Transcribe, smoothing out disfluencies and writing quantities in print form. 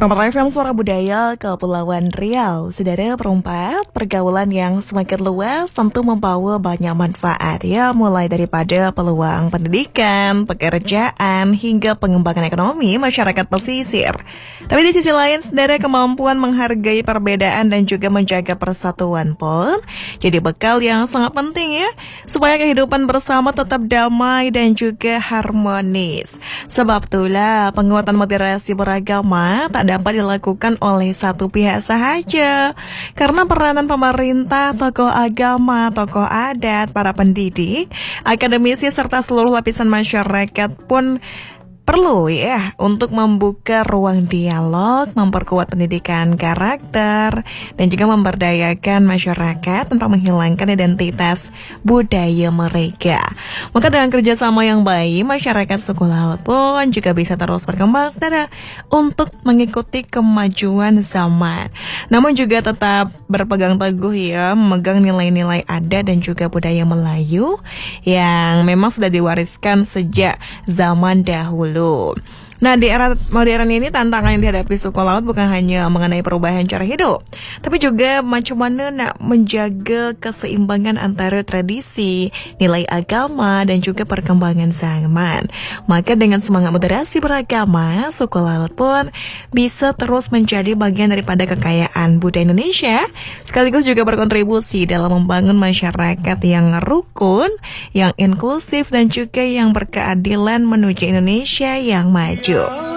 Permata FM Suara Budaya Kepulauan Riau. Saudara perempat, pergaulan yang semakin luas tentu membawa banyak manfaat ya, mulai daripada peluang pendidikan, pekerjaan, hingga pengembangan ekonomi masyarakat pesisir. Tapi di sisi lain, saudara, kemampuan menghargai perbedaan dan juga menjaga persatuan pun jadi bekal yang sangat penting ya, supaya kehidupan bersama tetap damai dan juga harmonis. Sebab itulah penguatan moderasi beragama tak dapat dilakukan oleh satu pihak sahaja, karena peranan pemerintah, tokoh agama, tokoh adat, para pendidik, akademisi serta seluruh lapisan masyarakat pun perlu ya untuk membuka ruang dialog, memperkuat pendidikan karakter, dan juga memberdayakan masyarakat tanpa menghilangkan identitas budaya mereka. Maka dengan kerjasama yang baik, masyarakat suku laut pun juga bisa terus berkembang secara untuk mengikuti kemajuan zaman. Namun juga tetap berpegang teguh ya, memegang nilai-nilai adat dan juga budaya Melayu yang memang sudah diwariskan sejak zaman dahulu. Nah, di era modern ini tantangan yang dihadapi suku laut bukan hanya mengenai perubahan cara hidup, tapi juga macam mana nak menjaga keseimbangan antara tradisi, nilai agama, dan juga perkembangan zaman. Maka dengan semangat moderasi beragama, suku laut pun bisa terus menjadi bagian daripada kekayaan budaya Indonesia, sekaligus juga berkontribusi dalam membangun masyarakat yang rukun, yang inklusif, dan juga yang berkeadilan menuju Indonesia yang maju.